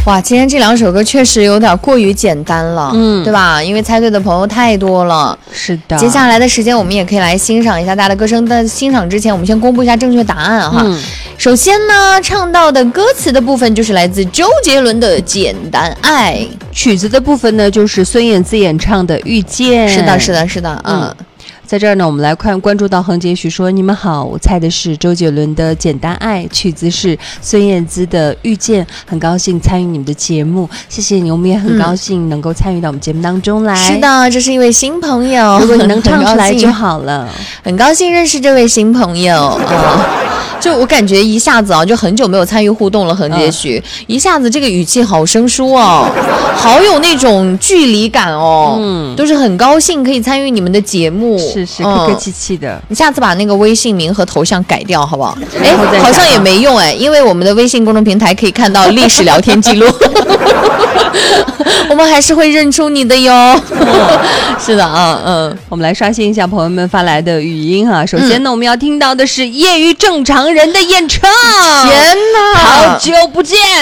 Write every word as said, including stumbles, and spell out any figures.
哇，今天这两首歌确实有点过于简单了，嗯，对吧？因为猜对的朋友太多了。 是的。 接下来的时间，我们也可以来欣赏一下大家的歌声。但欣赏之前，我们先公布一下正确答案哈。嗯、首先呢，唱到的歌词的部分就是来自周杰伦的《简单爱》， 曲子的部分呢就是孙燕姿演唱的《遇见》。 是的，是的，是的，嗯。嗯在这儿呢，我们来看关注到恒杰许说：“你们好，我猜的是周杰伦的《简单爱》，曲子是孙燕姿的《遇见》，很高兴参与你们的节目，谢谢你，我们也很高兴能够参与到我们节目当中来。 嗯、是的，这是一位新朋友， 如果你能唱出来就好了， 很高兴认识这位新朋友啊。”就我感觉一下子啊，就很久没有参与互动了，恒杰许、嗯、一下子这个语气好生疏哦，好有那种距离感哦，嗯，都是很高兴可以参与你们的节目， 是是客客气气的、嗯。 你下次把那个微信名和头像改掉好不好？哎，好像也没用哎，因为我们的微信公众平台可以看到历史聊天记录，我们还是会认出你的哟。是的啊，嗯， 我们来刷新一下朋友们发来的语音哈。首先呢，嗯、我们要听到的是业余正常人的演唱。 天哪， 好久不见。